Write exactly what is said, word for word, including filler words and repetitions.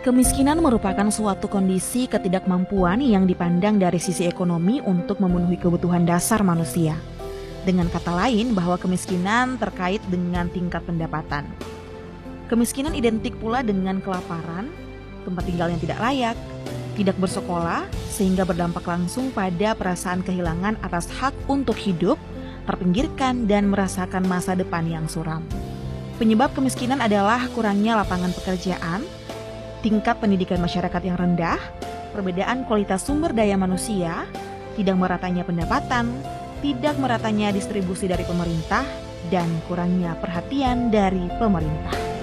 Kemiskinan merupakan suatu kondisi ketidakmampuan yang dipandang dari sisi ekonomi untuk memenuhi kebutuhan dasar manusia. Dengan kata lain, bahwa kemiskinan terkait dengan tingkat pendapatan. Kemiskinan identik pula dengan kelaparan, tempat tinggal yang tidak layak, tidak bersekolah, sehingga berdampak langsung pada perasaan kehilangan atas hak untuk hidup, terpinggirkan, dan merasakan masa depan yang suram. Penyebab kemiskinan adalah kurangnya lapangan pekerjaan, tingkat pendidikan masyarakat yang rendah, perbedaan kualitas sumber daya manusia, tidak meratanya pendapatan, tidak meratanya distribusi dari pemerintah, dan kurangnya perhatian dari pemerintah.